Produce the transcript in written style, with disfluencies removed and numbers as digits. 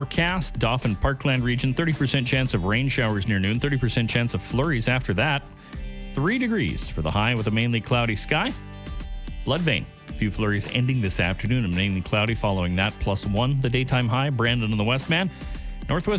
Forecast, Dauphin Parkland region, 30% chance of rain showers near noon, 30% chance of flurries after that. 3 degrees for the high with a mainly cloudy sky. Bloodvein, a few flurries ending this afternoon and mainly cloudy following that, +1 the daytime high. Brandon and the Westman. Northwest